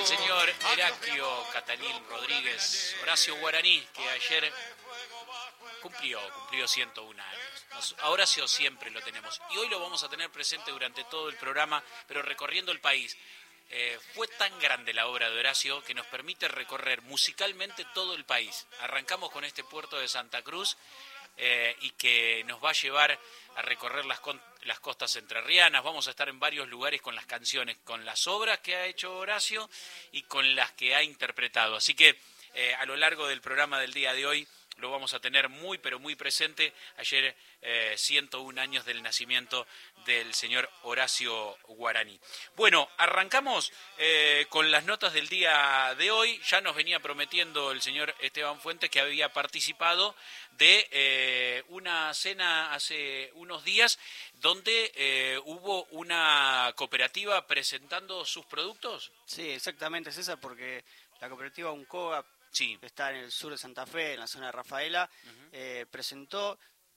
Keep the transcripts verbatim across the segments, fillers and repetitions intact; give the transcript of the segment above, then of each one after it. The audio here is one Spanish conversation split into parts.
El señor Heraclio Catalín Rodríguez, Horacio Guaraní, que ayer cumplió, cumplió ciento un años. A Horacio siempre lo tenemos y hoy lo vamos a tener presente durante todo el programa, pero recorriendo el país. Eh, fue tan grande la obra de Horacio que nos permite recorrer musicalmente todo el país. Arrancamos con este puerto de Santa Cruz eh, y que nos va a llevar a recorrer las, con, las costas entrerrianas. Vamos a estar en varios lugares con las canciones, con las obras que ha hecho Horacio y con las que ha interpretado. Así que eh, a lo largo del programa del día de hoy lo vamos a tener muy, pero muy presente. Ayer, eh, ciento un años del nacimiento del señor Horacio Guaraní. Bueno, arrancamos eh, con las notas del día de hoy. Ya nos venía prometiendo el señor Esteban Fuentes que había participado de eh, una cena hace unos días donde eh, hubo una cooperativa presentando sus productos. Sí, exactamente, César, porque la cooperativa Uncoga, Sí. que está en el sur de Santa Fe, en la zona de Rafaela, Uh-huh. eh, presentó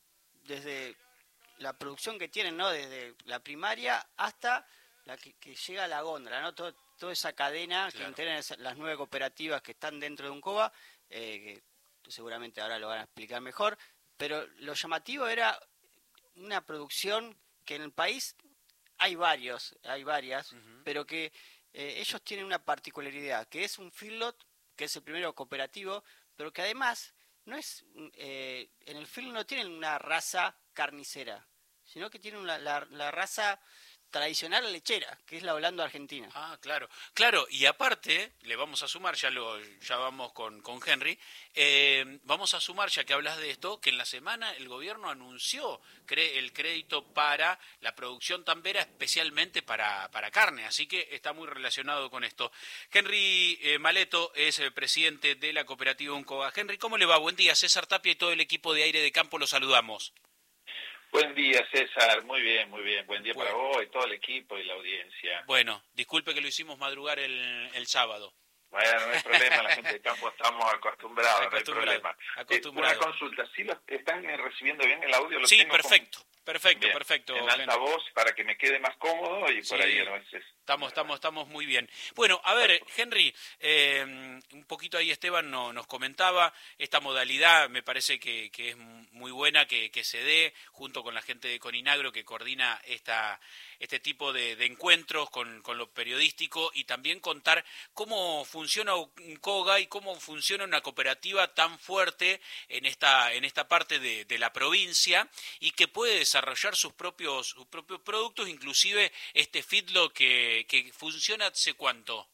desde la producción que tienen, ¿no? Desde la primaria hasta la que, que llega a la góndola, ¿no? Todo, toda esa cadena Claro. que integran esa, las nueve cooperativas que están dentro de Uncoga, eh, que seguramente ahora lo van a explicar mejor, pero lo llamativo era una producción que en el país hay varios, hay varias, uh-huh. pero que eh, ellos tienen una particularidad, que es un feedlot, que es el primero cooperativo, pero que además no es eh, en el feedlot no tienen una raza carnicera, sino que tienen una, la, la raza tradicional lechera, que es la Holanda argentina. Ah, claro, claro, y aparte, le vamos a sumar, ya lo ya vamos con, con Henry, eh, vamos a sumar, ya que hablas de esto, que en la semana el gobierno anunció cre- el crédito para la producción tambera, especialmente para, para carne, así que está muy relacionado con esto. Henry eh, Maleto es el presidente de la cooperativa Uncoga. Henry, ¿cómo le va? Buen día, César Tapia y todo el equipo de Aire de Campo, los saludamos. Buen día, César. Muy bien, muy bien. Buen día bueno. para vos y todo el equipo y la audiencia. Bueno, disculpe que lo hicimos madrugar el, el sábado. Bueno, no hay problema, la gente de campo estamos acostumbrados, Acostumbrado, no hay problema. Acostumbrado. Eh, una consulta, ¿sí lo están recibiendo bien el audio? ¿Lo sí, tengo perfecto, con... perfecto, bien, perfecto. En alta voz para que me quede más cómodo y sí, por ahí a veces... Estamos, estamos, estamos muy bien. Bueno, a ver, Henry, eh, un poquito ahí Esteban no, nos comentaba, esta modalidad me parece que, que es muy buena, que, que se dé junto con la gente de Coninagro que coordina esta, este tipo de, de encuentros con, con lo periodístico y también contar cómo funciona Uncoga y cómo funciona una cooperativa tan fuerte en esta, en esta parte de, de la provincia y que puede desarrollar sus propios, sus propios productos, inclusive este feedlot que que funciona hace cuánto.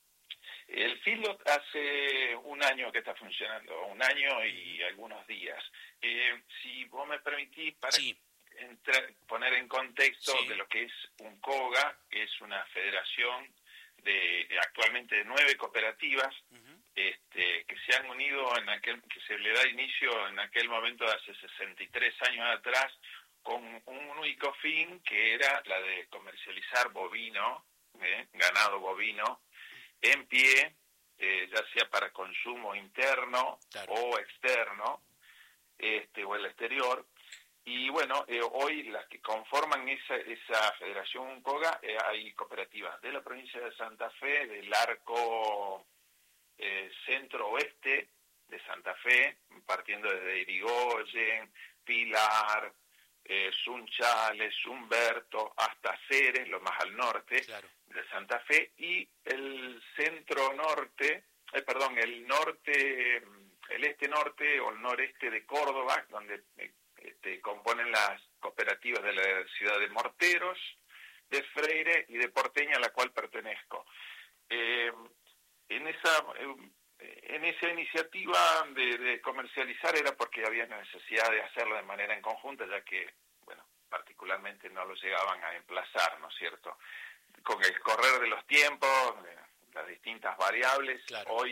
El feedlot hace un año que está funcionando, un año y algunos días. Eh, si vos me permitís, para sí. entrar, poner en contexto sí. de lo que es Uncoga, que es una federación de, de actualmente de nueve cooperativas, uh-huh. este, que se han unido en aquel, que se le da inicio en aquel momento de hace sesenta y tres años atrás, con un único fin que era la de comercializar bovino, eh, ganado bovino, en pie, eh, ya sea para consumo interno claro. o externo, este, o el exterior. Y bueno, eh, hoy las que conforman esa, esa Federación Uncoga, eh, hay cooperativas de la provincia de Santa Fe, del arco eh, centro-oeste de Santa Fe, partiendo desde Irigoyen, Pilar, Eh, Sunchales, Humberto, hasta Ceres, lo más al norte claro. de Santa Fe, y el centro-norte, eh, perdón, el norte, el este-norte o el noreste de Córdoba, donde eh, este, componen las cooperativas de la ciudad de Morteros, de Freire y de Porteña, a la cual pertenezco. Eh, en esa... Eh, En esa iniciativa de, de comercializar era porque había necesidad de hacerlo de manera en conjunta, ya que, bueno, particularmente no lo llegaban a emplazar, ¿no es cierto? Con el correr de los tiempos, las distintas variables, claro. hoy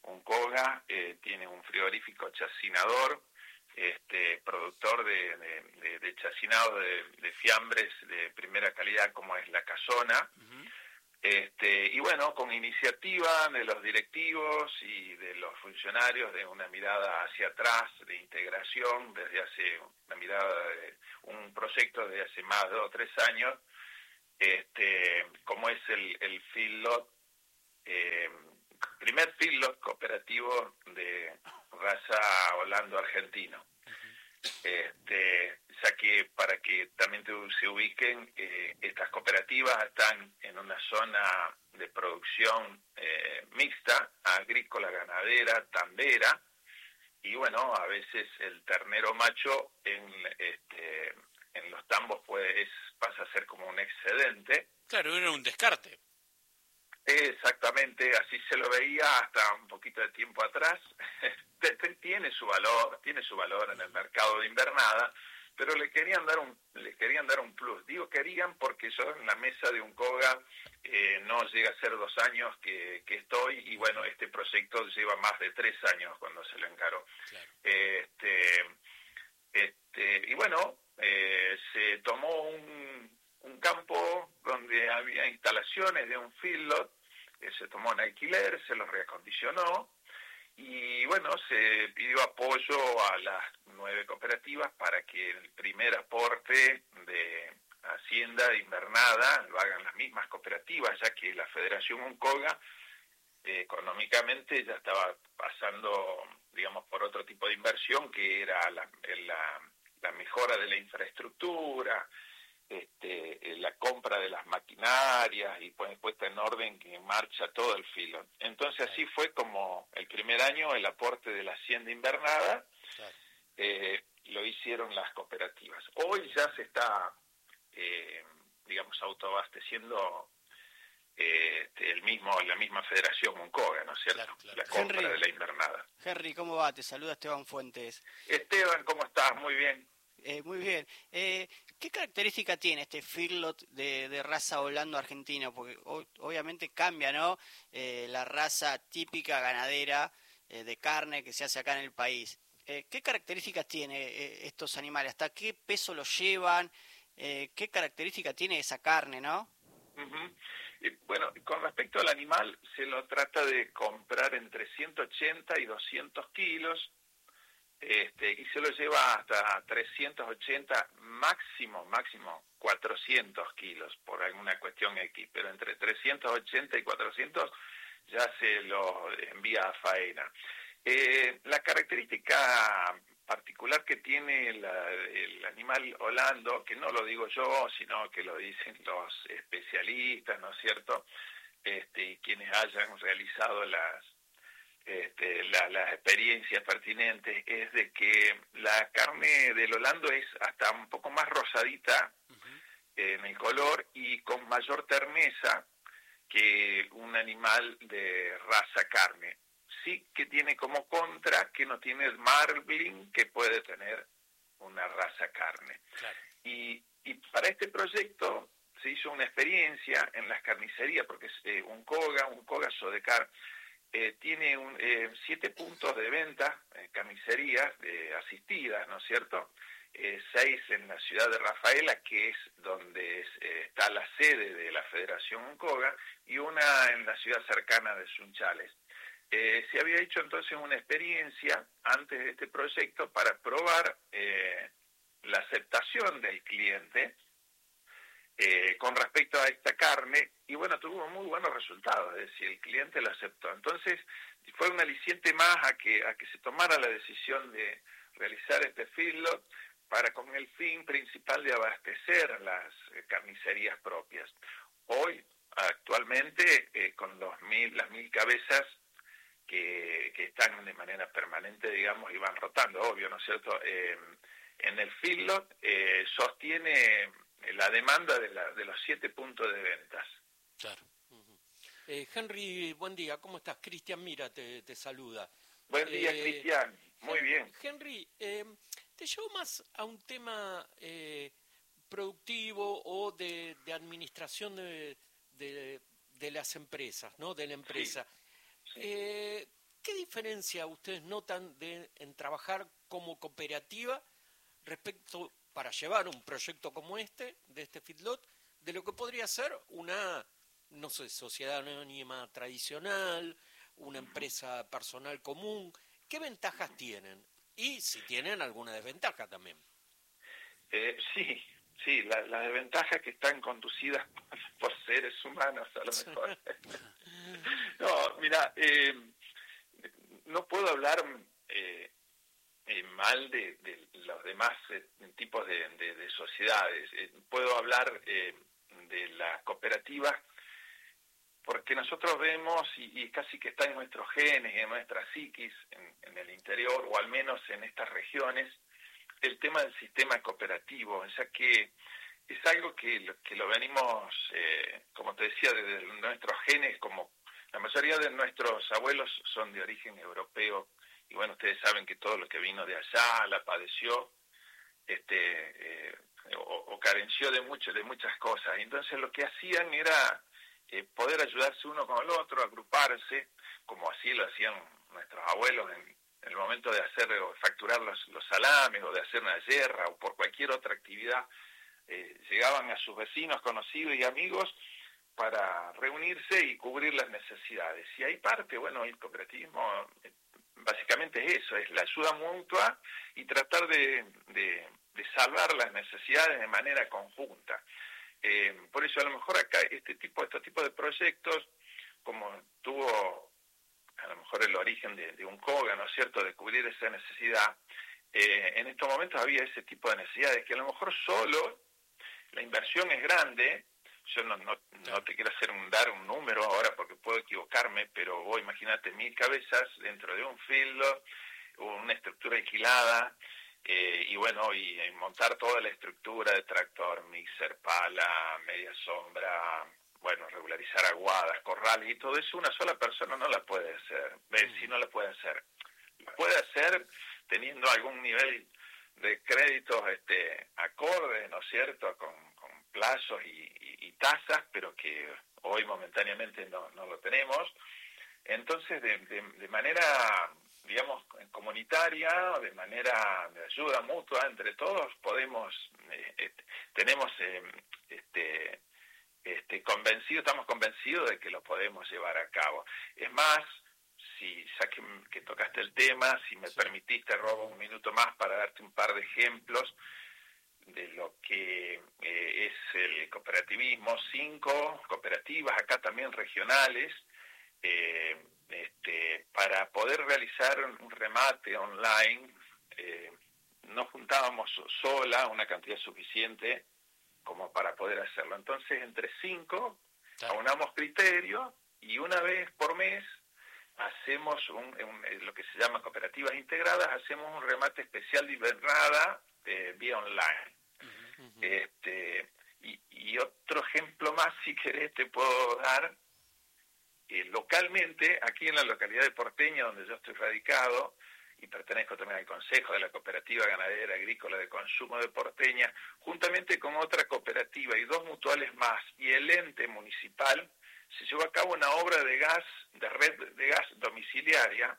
Uncoga eh, tiene un frigorífico chacinador, este, productor de, de, de, de chacinado de, de fiambres de primera calidad como es la Casona. Uh-huh. Este, y bueno, con iniciativa de los directivos y de los funcionarios de una mirada hacia atrás, de integración, desde hace una mirada de un proyecto desde hace más de dos o tres años, este, como es el, el feedlot, eh, feedlot cooperativo de raza holando argentino. Este, ya que para que también te, se ubiquen, eh, estas cooperativas están en una zona de producción eh, mixta, agrícola, ganadera, tambera, y bueno, a veces el ternero macho en este en los tambos puede, es, pasa a ser como un excedente. Claro, era un descarte. Exactamente, así se lo veía hasta un poquito de tiempo atrás. Tiene su valor, tiene su valor en el mercado de invernada, pero le querían dar un, le querían dar un plus. Digo querían porque yo en la mesa de Uncoga eh, no llega a ser dos años que, que estoy, y bueno, este proyecto lleva más de tres años cuando se lo encaró. Claro. Este, este, y bueno, eh, se tomó un, un campo donde había instalaciones de un feedlot, eh, se tomó en alquiler, se lo reacondicionó, y bueno, se pidió apoyo a las nueve cooperativas para que el primer aporte de Hacienda de invernada lo hagan las mismas cooperativas, ya que la Federación Uncoga eh, económicamente ya estaba pasando, digamos, por otro tipo de inversión, que era la, la, la mejora de la infraestructura, Este, la compra de las maquinarias y pues puesta en orden que marcha todo el filo. Entonces así fue como el primer año el aporte de la hacienda invernada eh, lo hicieron las cooperativas. Hoy ya se está, eh, digamos, autoabasteciendo eh, el mismo la misma Federación Uncoga, ¿no es cierto? Claro, claro. La compra Henry, de la invernada. Henry, ¿cómo va? Te saluda Esteban Fuentes. Esteban, ¿cómo estás? Muy bien. Eh, muy bien. Eh, ¿Qué característica tiene este feedlot de, de raza holando argentina? Porque o, obviamente cambia, ¿no? Eh, la raza típica ganadera eh, de carne que se hace acá en el país. Eh, ¿Qué características tiene eh, estos animales? ¿Hasta qué peso los llevan? Eh, ¿Qué característica tiene esa carne, no? Uh-huh. Y, bueno, con respecto al animal, se lo trata de comprar entre ciento ochenta y doscientos kilos. Este, y se lo lleva hasta trescientos ochenta, máximo, máximo cuatrocientos kilos, por alguna cuestión X, pero entre trescientos ochenta y cuatrocientos ya se lo envía a faena. Eh, la característica particular que tiene la, el animal holando, que no lo digo yo, sino que lo dicen los especialistas, ¿no es cierto?, este, y quienes hayan realizado las Este, la, las experiencias pertinentes, es de que la carne del holando es hasta un poco más rosadita uh-huh. en el color y con mayor terneza que un animal de raza carne. Sí que tiene como contra que no tiene el marbling que puede tener una raza carne. Claro. Y, y para este proyecto se hizo una experiencia en las carnicerías, porque es eh, Uncoga, Uncoga Sodecar, Eh, tiene un, eh, siete puntos de venta, eh, carnicerías eh, asistidas, ¿no es cierto? Eh, seis en la ciudad de Rafaela, que es donde es, eh, está la sede de la Federación Uncoga, y una en la ciudad cercana de Sunchales. Eh, se había hecho entonces una experiencia antes de este proyecto para probar eh, la aceptación del cliente Eh, con respecto a esta carne, y bueno, tuvo muy buenos resultados, es decir, el cliente lo aceptó. Entonces, fue un aliciente más a que a que se tomara la decisión de realizar este feedlot para con el fin principal de abastecer las eh, carnicerías propias. Hoy, actualmente, eh, con los mil, las mil cabezas que, que están de manera permanente, digamos, y van rotando, obvio, ¿no es cierto?, eh, en el feedlot eh, sostiene la demanda de, la, de los siete puntos de ventas. Claro. Uh-huh. eh, Henry, buen día, ¿cómo estás? Cristian Mira te, te saluda. Buen día, eh, Cristian, muy Henry, bien. Henry, eh, te llevo más a un tema eh, productivo o de, de administración de, de, de las empresas, ¿no? De la empresa. Sí. Sí. Eh, ¿Qué diferencia ustedes notan de, en trabajar como cooperativa respecto para llevar un proyecto como este, de este feedlot, de lo que podría ser una, no sé, sociedad anónima tradicional, una empresa personal común? ¿Qué ventajas tienen? Y si tienen alguna desventaja también. Eh, sí, sí, la, las desventajas que están conducidas por seres humanos, a lo mejor. No, mira, eh, no puedo hablar eh, eh, mal de, de los demás eh, tipos de, de, de sociedades. Eh, puedo hablar eh, de las cooperativas porque nosotros vemos, y, y casi que está en nuestros genes, en nuestra psiquis, en, en el interior, o al menos en estas regiones, el tema del sistema cooperativo, o sea que es algo que, que lo venimos, eh, como te decía, desde nuestros genes, como la mayoría de nuestros abuelos son de origen europeo, y bueno, ustedes saben que todo lo que vino de allá la padeció, este, eh, o, o carenció de mucho, de muchas cosas. Entonces lo que hacían era eh, poder ayudarse uno con el otro, agruparse, como así lo hacían nuestros abuelos en, en el momento de hacer o facturar los, los salames, o de hacer una yerra, o por cualquier otra actividad. Eh, llegaban a sus vecinos, conocidos y amigos para reunirse y cubrir las necesidades. Y ahí parte, bueno, el cooperativismo eh, básicamente es eso, es la ayuda mutua y tratar de, de, de salvar las necesidades de manera conjunta. Eh, por eso a lo mejor acá este tipo, este tipo de proyectos, como tuvo a lo mejor el origen de, de un COGA, ¿no es cierto?, de cubrir esa necesidad, eh, en estos momentos había ese tipo de necesidades que a lo mejor solo la inversión es grande. Yo no, no, no te quiero hacer un, dar un número ahora porque puedo equivocarme, pero vos imagínate mil cabezas dentro de un fieldo, una estructura alquilada, eh, y bueno, y, y montar toda la estructura de tractor, mixer, pala, media sombra, bueno, regularizar aguadas, corrales y todo eso, una sola persona no la puede hacer. ¿Ves? Si no la puede hacer. La puede hacer teniendo algún nivel de créditos este, acordes, ¿no es cierto?, con, con plazos y, y, y tasas, pero que hoy momentáneamente no, no lo tenemos. Entonces, de, de, de manera, digamos, comunitaria, de manera de ayuda mutua entre todos, podemos, eh, eh, tenemos, eh, este, este, convencidos, estamos convencidos de que lo podemos llevar a cabo. Es más, si ya que, que tocaste el tema, si me sí. permitiste, robo un minuto más para darte un par de ejemplos de lo que eh, es el cooperativismo. Cinco cooperativas, acá también regionales, eh, este, para poder realizar un remate online, eh, no juntábamos sola una cantidad suficiente como para poder hacerlo. Entonces, entre cinco, claro, aunamos criterios y una vez por mes hacemos un, un, lo que se llama cooperativas integradas, hacemos un remate especial de invernada eh, vía online. Uh-huh, uh-huh. Este, y, y otro ejemplo más, si querés, te puedo dar. Eh, localmente, aquí en la localidad de Porteña, donde yo estoy radicado, y pertenezco también al Consejo de la Cooperativa Ganadera Agrícola de Consumo de Porteña, juntamente con otra cooperativa y dos mutuales más, y el ente municipal, se llevó a cabo una obra de gas, de red de gas domiciliaria,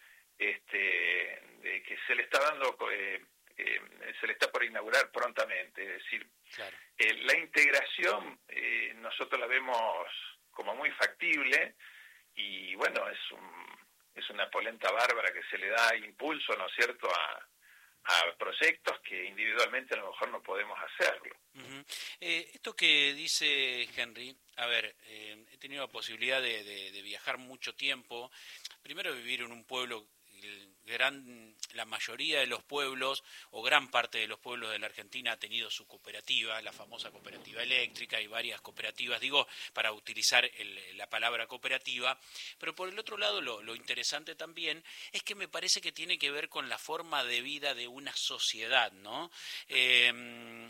este, de que se le está dando, eh, eh, se le está por inaugurar prontamente. Es decir, claro, eh, la integración eh, nosotros la vemos como muy factible, y bueno, es un, es una polenta bárbara que se le da impulso, ¿no es cierto?, a, a proyectos que individualmente a lo mejor no podemos hacerlo. Uh-huh. Eh, esto que dice Henry, a ver, eh, he tenido la posibilidad de, de, de viajar mucho tiempo, primero vivir en un pueblo, el gran, la mayoría de los pueblos, o gran parte de los pueblos de la Argentina ha tenido su cooperativa, la famosa cooperativa eléctrica y varias cooperativas, digo, para utilizar el, la palabra cooperativa, pero por el otro lado lo, lo interesante también es que me parece que tiene que ver con la forma de vida de una sociedad, ¿no? Eh,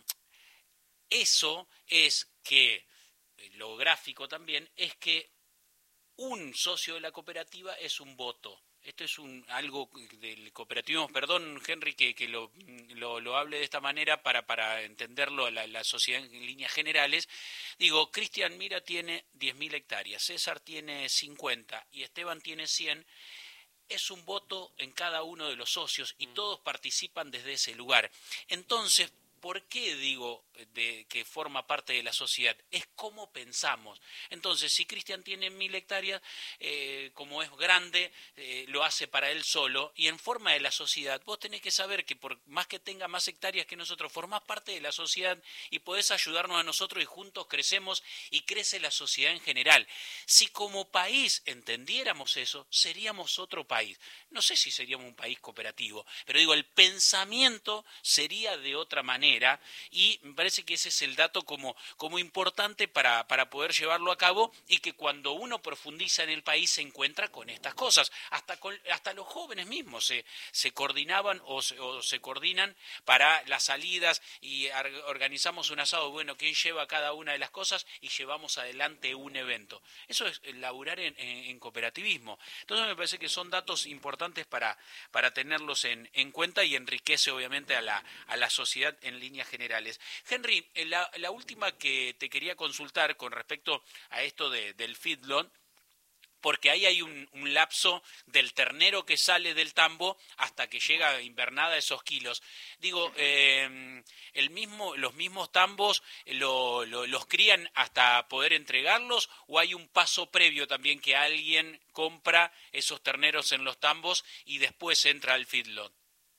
eso es que, lo gráfico también, es que un socio de la cooperativa es un voto. Esto es un algo del cooperativismo, perdón Henry que, que lo, lo, lo hable de esta manera para, para entenderlo la, la sociedad en líneas generales. Digo, Cristian Mira tiene diez mil hectáreas, César tiene cincuenta y Esteban tiene cien. Es un voto en cada uno de los socios y todos participan desde ese lugar. Entonces, ¿por qué digo de, que forma parte de la sociedad? Es cómo pensamos. Entonces, si Cristian tiene mil hectáreas, eh, como es grande, eh, lo hace para él solo, y en forma de la sociedad, vos tenés que saber que por más que tenga más hectáreas que nosotros, formás parte de la sociedad y podés ayudarnos a nosotros y juntos crecemos y crece la sociedad en general. Si como país entendiéramos eso, seríamos otro país. No sé si seríamos un país cooperativo, pero digo, el pensamiento sería de otra manera, y me parece que ese es el dato como, como importante para, para poder llevarlo a cabo, y que cuando uno profundiza en el país se encuentra con estas cosas. Hasta, con, hasta los jóvenes mismos se, se coordinaban o se, o se coordinan para las salidas y organizamos un asado. Bueno, ¿quién lleva cada una de las cosas? Y llevamos adelante un evento. Eso es laburar en, en, en cooperativismo. Entonces me parece que son datos importantes para, para tenerlos en, en cuenta, y enriquece obviamente a la, a la sociedad en líneas generales. Henry, la, la última que te quería consultar con respecto a esto de, del feedlot, porque ahí hay un, un lapso del ternero que sale del tambo hasta que llega a invernada esos kilos. Digo, eh, el mismo, los mismos tambos lo, lo, los crían hasta poder entregarlos, o hay un paso previo también que alguien compra esos terneros en los tambos y después entra al feedlot.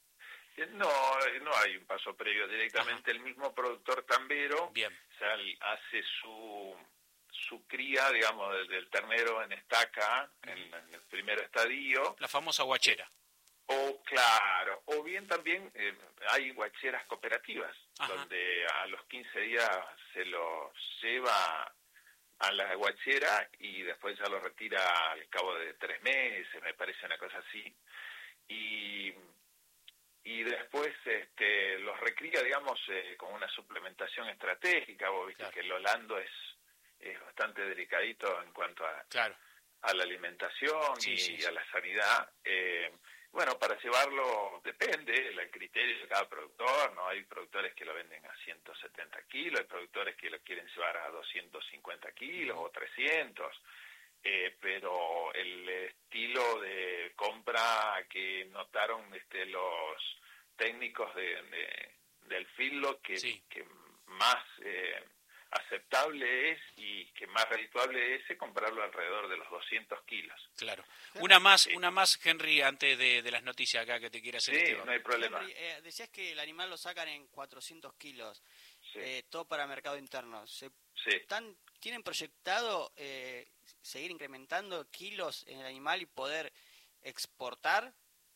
No, no hay un paso previo, directamente. Ajá. El mismo productor tambero Bien. Sal, hace su su cría, digamos, del, del ternero en estaca, uh-huh. en, en el primer estadio. La famosa guachera. O, claro, o bien también eh, hay guacheras cooperativas, Ajá. donde a los quince días se los lleva a la guachera y después ya lo retira al cabo de tres meses, me parece una cosa así. Y... y después este, los recría, digamos, eh, con una suplementación estratégica. Vos viste claro. que el holando es, es bastante delicadito en cuanto a, claro. a la alimentación sí, y, sí, y a sí. la sanidad. Eh, bueno, para llevarlo depende el criterio de cada productor, ¿no? Hay productores que lo venden a ciento setenta kilos, hay productores que lo quieren llevar a doscientos cincuenta kilos uh-huh. o trescientos. Eh, pero el estilo de compra que notaron este, los técnicos de, de, del feedlot que, sí. que más eh, aceptable es y que más redituable es, es comprarlo alrededor de los doscientos kilos. Claro. Una más, sí. una más, Henry, antes de, de las noticias acá que te quiera hacer. Sí, Esteban. No hay problema. Henry, eh, decías que el animal lo sacan en cuatrocientos kilos, sí. eh, todo para mercado interno. ¿Se sí. están, ¿Tienen proyectado eh, seguir incrementando kilos en el animal y poder exportar?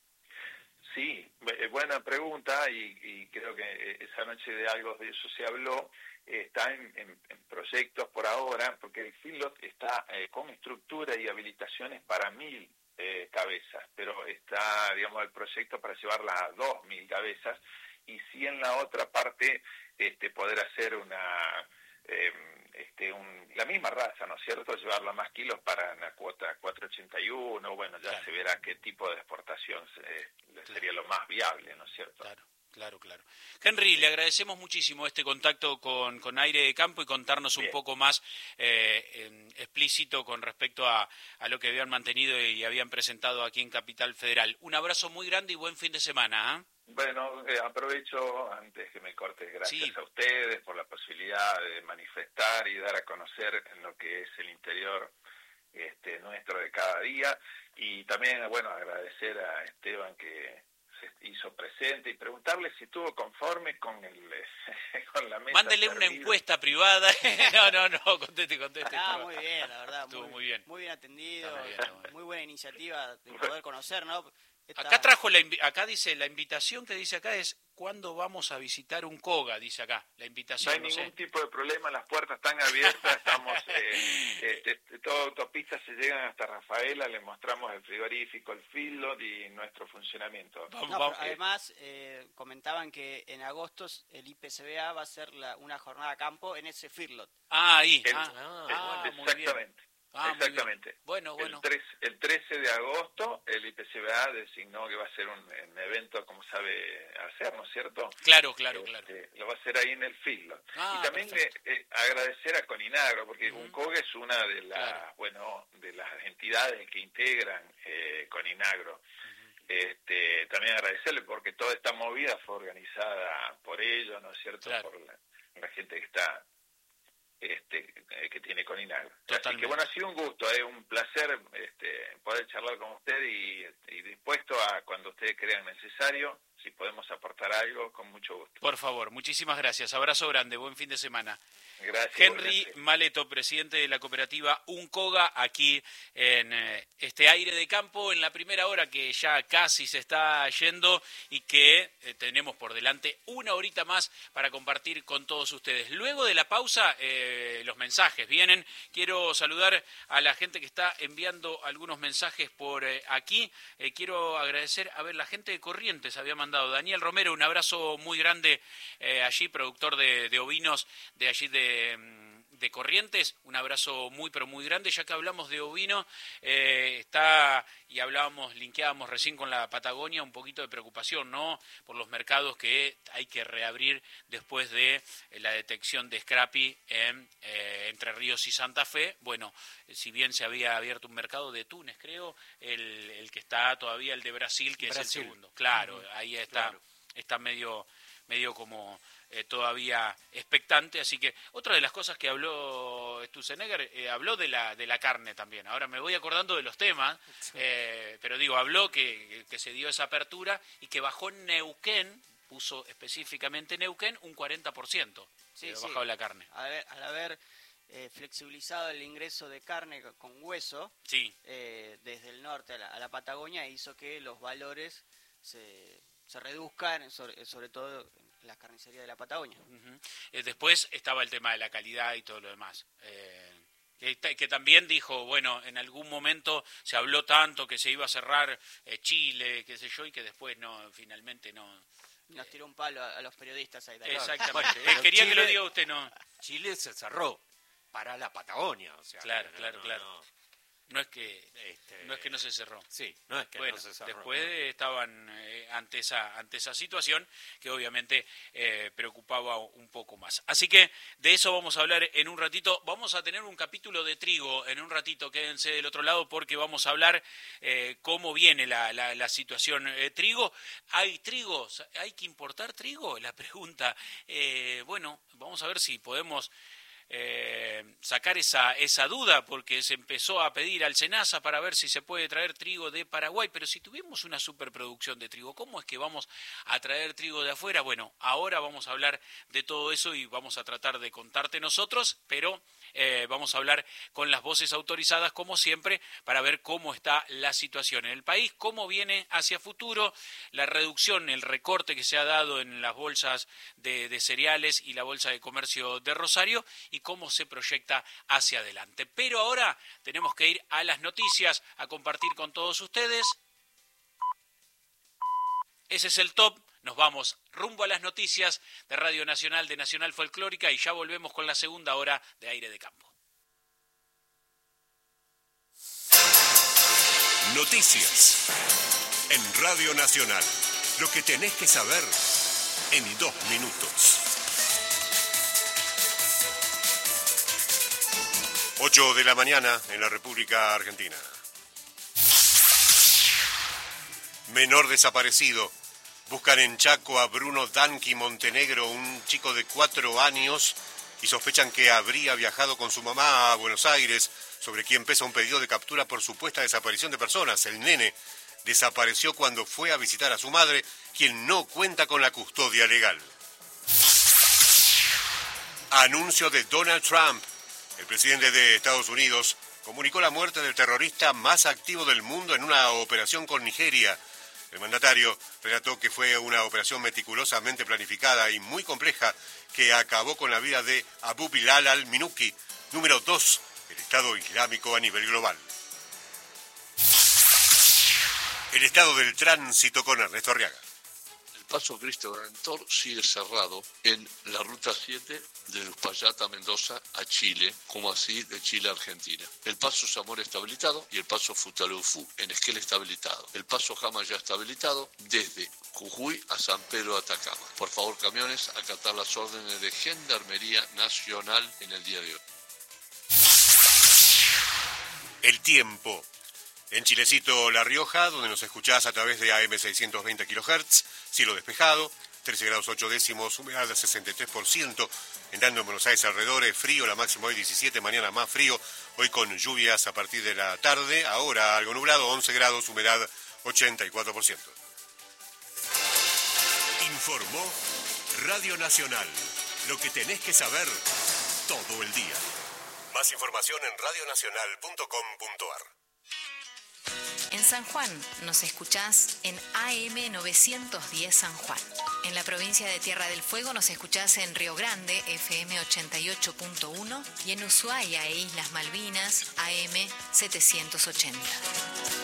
Sí, buena pregunta, y, y creo que esa noche de algo de eso se habló. Está en, en, en proyectos por ahora, porque el feedlot está eh, con estructura y habilitaciones para mil eh, cabezas, pero está, digamos, el proyecto para llevarla a dos mil cabezas, y sí en la otra parte este, poder hacer una... Eh, este, un, la misma raza, ¿no es cierto?, llevarla más kilos para una cuota cuatro ochenta y uno, bueno, ya claro. se verá qué tipo de exportación eh, claro. sería lo más viable, ¿no es cierto? Claro. Claro, claro. Henry, le agradecemos muchísimo este contacto con, con Aire de Campo y contarnos Bien. un poco más eh, en, explícito con respecto a, a lo que habían mantenido y habían presentado aquí en Capital Federal. Un abrazo muy grande y buen fin de semana. ¿eh? Bueno, eh, aprovecho, antes que me cortes, gracias sí. a ustedes por la posibilidad de manifestar y dar a conocer en lo que es el interior este, nuestro de cada día, y también, bueno, agradecer a Esteban que se hizo presente y preguntarle si estuvo conforme con el con la mesa. Mándele servida. Una encuesta privada. no, no, no, conteste, conteste. Ah, muy bien, la verdad. Estuvo muy, muy bien. Muy bien atendido. Muy, bien, muy, muy buena iniciativa de poder conocer, ¿no? Esta... Acá trajo la acá dice la invitación que dice acá es ¿cuándo vamos a visitar un Koga? Dice acá, la invitación. No hay no ningún sé. tipo de problema, las puertas están abiertas, estamos, eh, este, toda autopista se llegan hasta Rafaela, le mostramos el frigorífico, el feedlot y nuestro funcionamiento. No, pero además, eh, comentaban que en agosto el I P C B A va a hacer la, una jornada a campo en ese feedlot. Ah, ahí. El, ah, el, ah, exactamente. Ah, Exactamente. Bueno, bueno. El, tres, el trece de agosto el I P C B A designó que va a ser un, un evento como sabe hacer, ¿no es cierto? Claro, claro, este, claro. Lo va a hacer ahí en el feedlot. Ah, y también eh, eh, agradecer a Coninagro, porque uh-huh. UNCOG es una de las, claro. bueno, de las entidades que integran eh, Coninagro. Uh-huh. este, también agradecerle porque toda esta movida fue organizada por ellos, ¿no es cierto? Claro. Por la, la gente que está, este, eh, que tiene Coninagro. Así Totalmente. que bueno, ha sido un gusto, es eh, un placer este, poder charlar con usted y, y dispuesto a, cuando ustedes crean necesario, si podemos aportar algo, con mucho gusto. Por favor, muchísimas gracias. Abrazo grande, buen fin de semana. Gracias. Henry igualmente. Maleto, presidente de la cooperativa Uncoga, aquí en eh, este aire de campo, en la primera hora que ya casi se está yendo y que eh, tenemos por delante una horita más para compartir con todos ustedes. Luego de la pausa, eh, los mensajes vienen. Quiero saludar a la gente que está enviando algunos mensajes por eh, aquí. Eh, quiero agradecer, a ver, la gente de Corrientes había mandado. Daniel Romero, un abrazo muy grande eh, allí, productor de, de ovinos de allí de de Corrientes, un abrazo muy pero muy grande. Ya que hablamos de ovino, eh, está y hablábamos, linkeábamos recién con la Patagonia, un poquito de preocupación, ¿no? Por los mercados que hay que reabrir después de eh, la detección de Scrappy en eh, Entre Ríos y Santa Fe. Bueno, eh, si bien se había abierto un mercado de Túnez, creo, el, el que está todavía el de Brasil, que Brasil. es el segundo. Claro, uh-huh. Ahí está, Claro. está medio, medio como Eh, todavía expectante, así que otra de las cosas que habló Sturzenegger, eh, habló de la de la carne también. Ahora me voy acordando de los temas, sí. eh, pero digo, habló que, que se dio esa apertura y que bajó en Neuquén, puso específicamente Neuquén, un cuarenta por ciento, sí, eh, sí. bajado la carne. Al haber, al haber eh, flexibilizado el ingreso de carne con hueso, sí. eh, desde el norte a la, a la Patagonia, hizo que los valores se, se reduzcan, sobre, sobre todo la carnicería de la Patagonia. Uh-huh. Eh, después estaba el tema de la calidad y todo lo demás. Eh, que, que también dijo, bueno, en algún momento se habló tanto que se iba a cerrar eh, Chile, qué sé yo, y que después no, finalmente no. Nos tiró un palo a, a los periodistas ahí. Exactamente. Bueno, eh, quería Chile, que lo diga usted, no. Chile se cerró para la Patagonia, o sea. Claro, no, claro, no, claro. No. No es que este, no es que no se cerró. Sí, no es que bueno, no se cerró. Después ¿no? estaban eh, ante esa ante esa situación que obviamente eh, preocupaba un poco más. Así que de eso vamos a hablar en un ratito. Vamos a tener un capítulo de trigo en un ratito. Quédense del otro lado porque vamos a hablar eh, cómo viene la, la, la situación eh, trigo. ¿Hay trigo? ¿Hay que importar trigo? La pregunta. Eh, bueno, vamos a ver si podemos Eh, sacar esa esa duda, porque se empezó a pedir al SENASA para ver si se puede traer trigo de Paraguay, pero si tuvimos una superproducción de trigo, ¿cómo es que vamos a traer trigo de afuera? Bueno, ahora vamos a hablar de todo eso y vamos a tratar de contarte nosotros, pero eh, vamos a hablar con las voces autorizadas como siempre para ver cómo está la situación en el país, cómo viene hacia futuro, la reducción, el recorte que se ha dado en las bolsas de, de cereales y la bolsa de comercio de Rosario y cómo se proyecta hacia adelante. Pero ahora tenemos que ir a las noticias, a compartir con todos ustedes. Ese es el top. Nos vamos rumbo a las noticias de Radio Nacional, de Nacional Folclórica, y ya volvemos con la segunda hora de Aire de Campo. Noticias en Radio Nacional. Lo que tenés que saber en dos minutos. ocho de la mañana en la República Argentina. Menor desaparecido. Buscan en Chaco a Bruno Danqui Montenegro, un chico de cuatro años, y sospechan que habría viajado con su mamá a Buenos Aires, sobre quien pesa un pedido de captura por supuesta desaparición de personas. El nene desapareció cuando fue a visitar a su madre, quien no cuenta con la custodia legal. Anuncio de Donald Trump. El presidente de Estados Unidos comunicó la muerte del terrorista más activo del mundo en una operación con Nigeria. El mandatario relató que fue una operación meticulosamente planificada y muy compleja que acabó con la vida de Abu Bilal al-Minuki, número dos del Estado Islámico a nivel global. El estado del tránsito con Ernesto Arriaga. El paso Cristo Redentor sigue cerrado en la ruta siete de Uspallata, Mendoza a Chile, como así de Chile a Argentina. El paso Zamora está habilitado y el paso Futaleufú en Esquel está habilitado. El paso Jama ya está habilitado desde Jujuy a San Pedro de Atacama. Por favor, camiones, acatar las órdenes de Gendarmería Nacional en el día de hoy. El tiempo. En Chilecito, La Rioja, donde nos escuchás a través de A M seiscientos veinte kilohertz, cielo despejado, trece grados ocho décimos, humedad del sesenta y tres por ciento. Entrando en Buenos Aires alrededores, frío, la máxima hoy diecisiete, mañana más frío, hoy con lluvias a partir de la tarde, ahora algo nublado, once grados, humedad ochenta y cuatro por ciento. Informó Radio Nacional, lo que tenés que saber todo el día. Más información en radionacional punto com punto a r. En San Juan nos escuchás en A M novecientos diez San Juan. En la provincia de Tierra del Fuego nos escuchás en Río Grande, F M ochenta y ocho punto uno, y en Ushuaia e Islas Malvinas, A M setecientos ochenta.